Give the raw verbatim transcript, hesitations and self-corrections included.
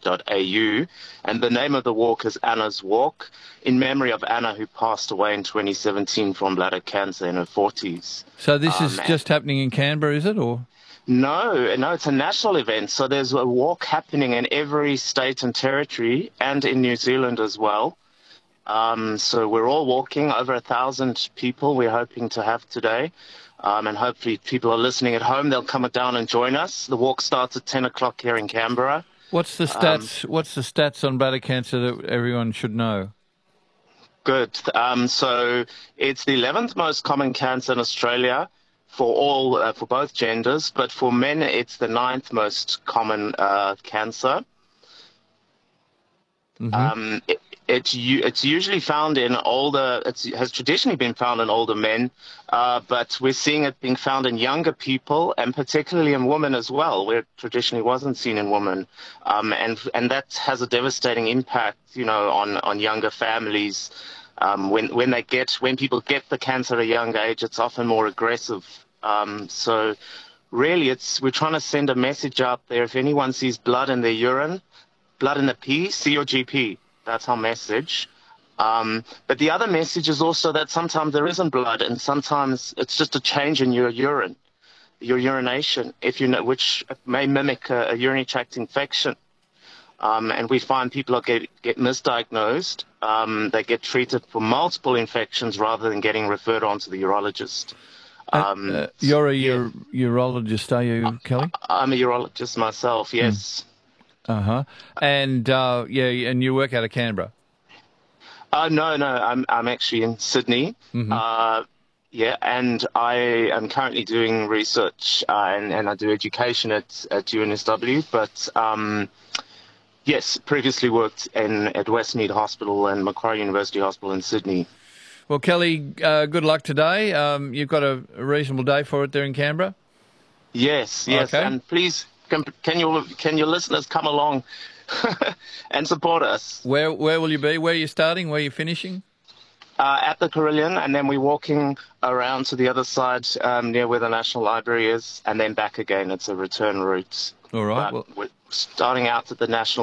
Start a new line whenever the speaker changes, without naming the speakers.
dot a u. And the name of the walk is Anna's Walk, in memory of Anna, who passed away in twenty seventeen from bladder cancer in her forties.
So this
Um,
is just happening in Canberra, is it? Or
No, no, it's a national event. So there's a walk happening in every state and territory and in New Zealand as well. Um, so we're all walking, over a thousand people we're hoping to have today. Um, and hopefully people are listening at home. They'll come down and join us. The walk starts at ten o'clock here in Canberra.
what's the stats? Um, what's the stats on bladder cancer that everyone should know?
Good. Um, so it's the eleventh most common cancer in Australia for all, uh, for both genders, but for men, it's the ninth most common uh, cancer. Mm-hmm. Um, it, it's it's usually found in older. It has traditionally been found in older men, uh, but we're seeing it being found in younger people, and particularly in women as well, where it traditionally wasn't seen in women, um, and and that has a devastating impact, you know, on on younger families. Um, when when they get when people get the cancer at a young age, it's often more aggressive. Um, so, really, it's we're trying to send a message out there. If anyone sees blood in their urine, blood in the pee, see your G P. That's our message. Um, but the other message is also that sometimes there isn't blood, and sometimes it's just a change in your urine, your urination, if you know, which may mimic a, a urinary tract infection. Um, and we find people are get, get misdiagnosed. Um, they get treated for multiple infections rather than getting referred on to the urologist.
Um, uh, you're a yeah. ur- urologist, are you, Kelly?
I'm a urologist myself, yes.
Mm. Uh-huh. And, uh, yeah, and you work out of Canberra?
Uh, no, no, I'm I'm actually in Sydney. Mm-hmm. Uh, yeah, and I am currently doing research uh, and, and I do education at, at U N S W, but um, yes, previously worked in at Westmead Hospital and Macquarie University Hospital in Sydney.
Well, Kelly, uh, good luck today. Um, you've got a, a reasonable day for it there in Canberra?
Yes, yes,
okay.
And please, can, can your can your listeners come along and support us?
Where where will you be? Where are you starting? Where are you finishing?
Uh, at the Carillion, and then we're walking around to the other side um, near where the National Library is, and then back again. It's a return route.
All right.
But
well,
we're starting out at the National